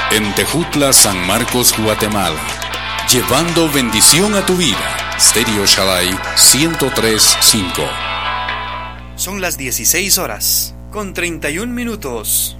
En Tejutla, San Marcos, Guatemala. Llevando bendición a tu vida. Stereo Shaddai 103.5. Son las 16 horas, con 31 minutos.